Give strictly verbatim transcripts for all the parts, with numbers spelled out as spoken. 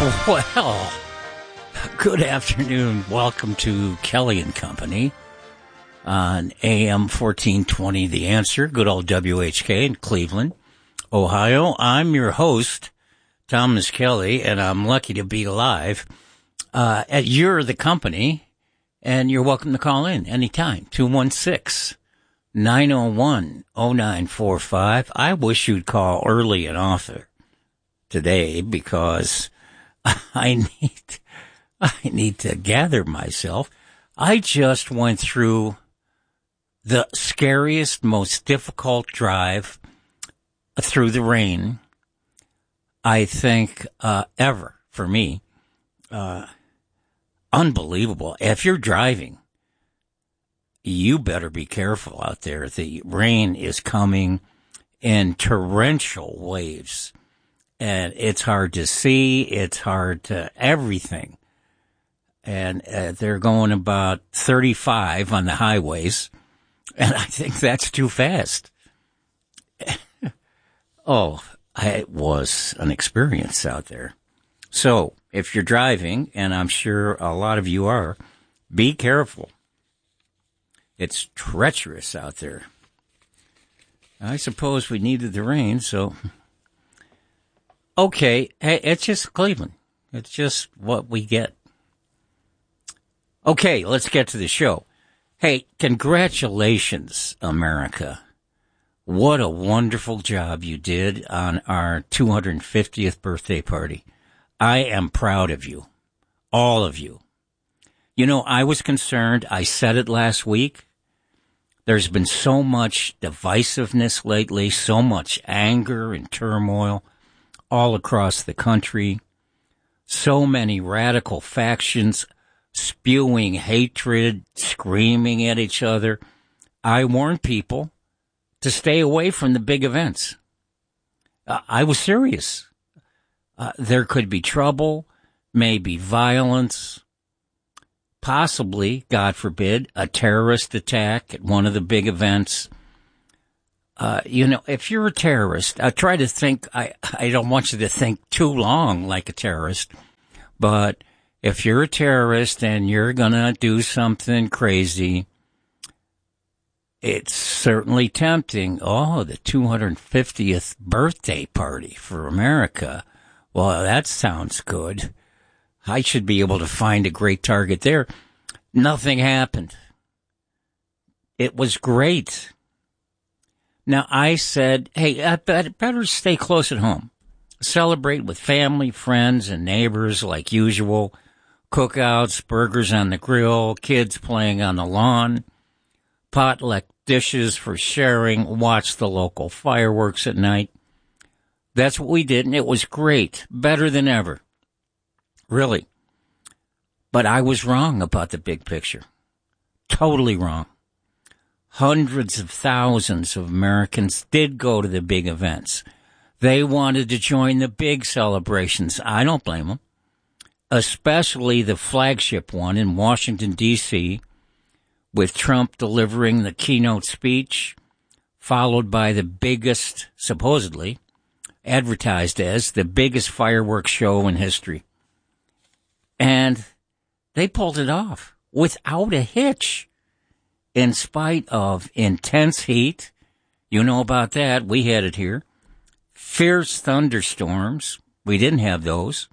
Well, good afternoon. Welcome to Kelly and Company on A M fourteen twenty, The Answer, good old W H K in Cleveland, Ohio. I'm your host, Thomas Kelly, and I'm lucky to be alive. Uh, you're the company, and you're welcome to call in anytime, two one six, nine oh one, oh nine four five. I wish you'd call early and often today because I need, I need to gather myself. I just went through the scariest, most difficult drive through the rain, I think, uh, ever for me. Uh, unbelievable. If you're driving, you better be careful out there. The rain is coming in torrential waves. And it's hard to see. It's hard to everything. And uh, they're going about thirty-five on the highways. And I think that's too fast. oh, it was an experience out there. So if you're driving, and I'm sure a lot of you are, be careful. It's treacherous out there. I suppose we needed the rain, so... Okay, hey, it's just Cleveland. It's just what we get. Okay, let's get to the show. Hey, congratulations, America. What a wonderful job you did on our two hundred fiftieth birthday party. I am proud of you. All of you. You know, I was concerned. I said it last week. There's been so much divisiveness lately, so much anger and turmoil all across the country, so many radical factions spewing hatred, screaming at each other. I warned people to stay away from the big events. Uh, I was serious. Uh, there could be trouble, maybe violence, possibly, God forbid, a terrorist attack at one of the big events. Uh, you know, if you're a terrorist, I try to think, I, I don't want you to think too long like a terrorist, but if you're a terrorist and you're gonna do something crazy, it's certainly tempting. Oh, the two hundred fiftieth birthday party for America. Well, that sounds good. I should be able to find a great target there. Nothing happened. It was great. Now, I said, hey, I better stay close at home. Celebrate with family, friends, and neighbors like usual. Cookouts, burgers on the grill, kids playing on the lawn, potluck dishes for sharing, watch the local fireworks at night. That's what we did, and it was great. Better than ever. Really. But I was wrong about the big picture. Totally wrong. Hundreds of thousands of Americans did go to the big events. They wanted to join the big celebrations. I don't blame them. Especially the flagship one in Washington, D C, with Trump delivering the keynote speech, followed by the biggest, supposedly, advertised as the biggest fireworks show in history. And they pulled it off without a hitch. In spite of intense heat, you know about that, we had it here. Fierce thunderstorms, we didn't have those.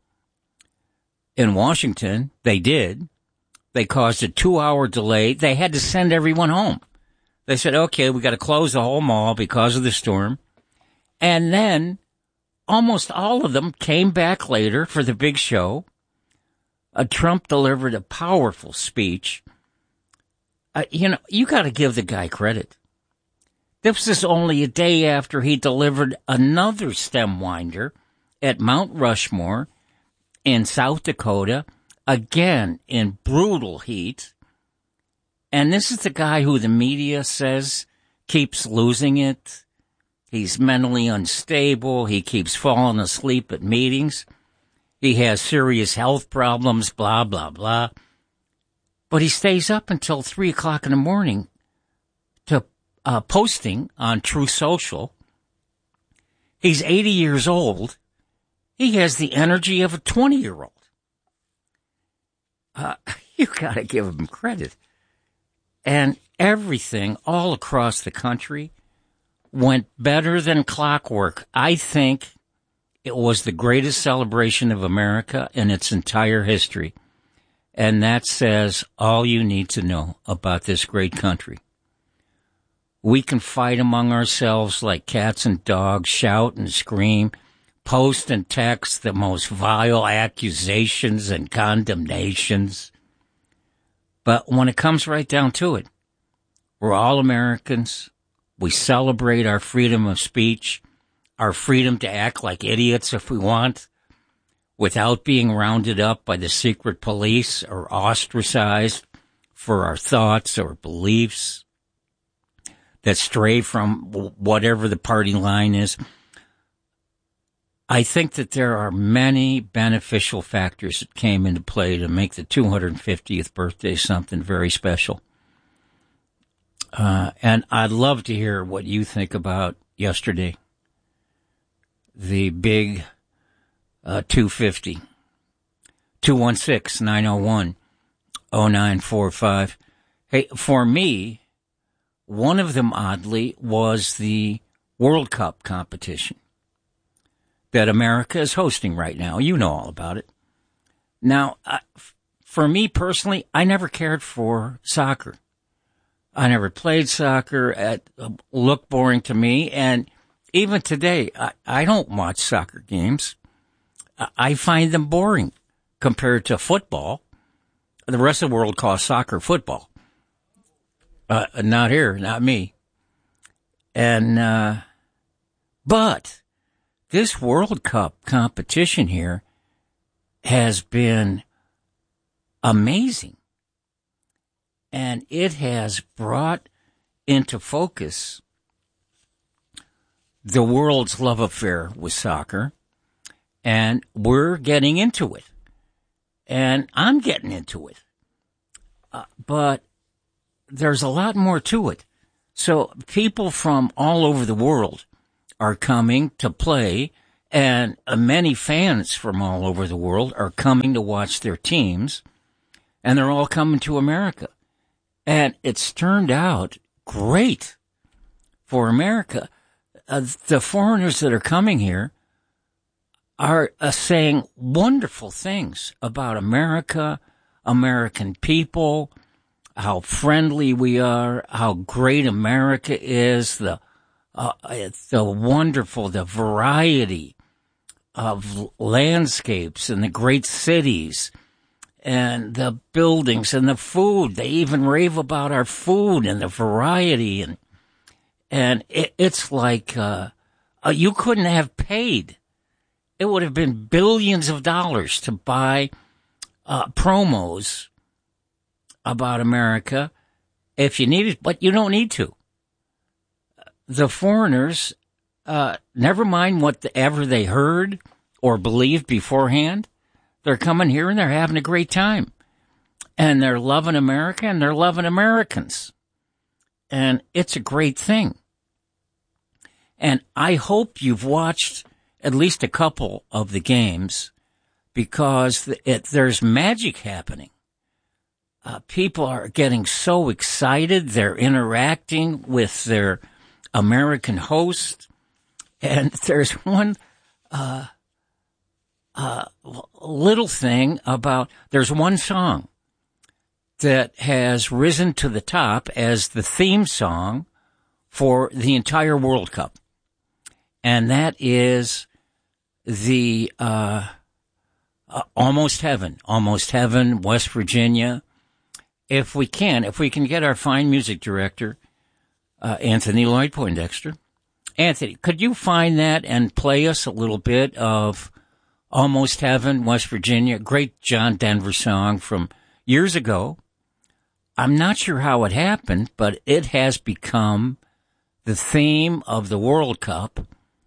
In Washington, they did. They caused a two-hour delay. They had to send everyone home. They said, okay, we got to close the whole mall because of the storm. And then almost all of them came back later for the big show. Uh, Trump delivered a powerful speech. Uh, you know, you got to give the guy credit. This is only a day after he delivered another stem winder at Mount Rushmore in South Dakota, again in brutal heat. And this is the guy who the media says keeps losing it. He's mentally unstable. He keeps falling asleep at meetings. He has serious health problems, blah, blah, blah. But he stays up until three o'clock in the morning to uh, posting on Truth Social. He's eighty years old, He has the energy of a twenty-year-old. Uh, you got to give him credit. And everything all across the country went better than clockwork. I think it was the greatest celebration of America in its entire history. And that says all you need to know about this great country. We can fight among ourselves like cats and dogs, shout and scream, post and text the most vile accusations and condemnations. But when it comes right down to it, we're all Americans. We celebrate our freedom of speech, our freedom to act like idiots if we want, without being rounded up by the secret police or ostracized for our thoughts or beliefs that stray from whatever the party line is. I think that there are many beneficial factors that came into play to make the two hundred fiftieth birthday something very special. Uh, and I'd love to hear what you think about yesterday, the big uh, two fifty. two one six, nine oh one, oh nine four five. Hey, for me, one of them, oddly, was the World Cup competition that America is hosting right now. You know all about it. Now, uh, for me personally, I never cared for soccer. I never played soccer. It looked boring to me. And even today, I, I don't watch soccer games. I find them boring compared to football. The rest of the world calls soccer football. Uh, not here, not me. And, uh, but this World Cup competition here has been amazing. And it has brought into focus the world's love affair with soccer. And we're getting into it. And I'm getting into it. Uh, but there's a lot more to it. So people from all over the world are coming to play, and uh, many fans from all over the world are coming to watch their teams, and they're all coming to America. And it's turned out great for America. Uh, the foreigners that are coming here are uh, saying wonderful things about America, American people, how friendly we are, how great America is, the uh, the wonderful, the variety of landscapes and the great cities and the buildings and the food. They even rave about our food and the variety. And and it, it's like uh, uh, you couldn't have paid. It would have been billions of dollars to buy uh, promos about America if you needed, but you don't need to. The foreigners, uh, never mind whatever they heard or believed beforehand, they're coming here and they're having a great time. And they're loving America and they're loving Americans. And it's a great thing. And I hope you've watched at least a couple of the games because it, there's magic happening. Uh, people are getting so excited. They're interacting with their American host. And there's one uh, uh, little thing about, there's one song that has risen to the top as the theme song for the entire World Cup. And that is the uh, uh, Almost Heaven, Almost Heaven, West Virginia. If we can, if we can get our fine music director, uh, Anthony Lloyd Poindexter. Anthony, could you find that and play us a little bit of Almost Heaven, West Virginia? Great John Denver song from years ago. I'm not sure how it happened, but it has become the theme of the World Cup.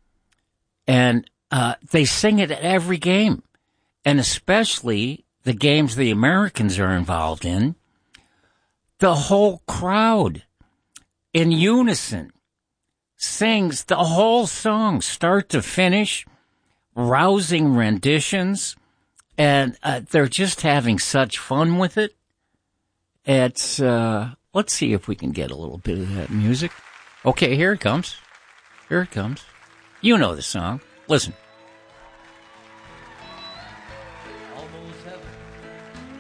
And uh, they sing it at every game, and especially the games the Americans are involved in. The whole crowd in unison sings the whole song, start to finish, rousing renditions, and uh, they're just having such fun with it. It's, uh, let's see if we can get a little bit of that music. Okay, here it comes. Here it comes. You know the song. Listen.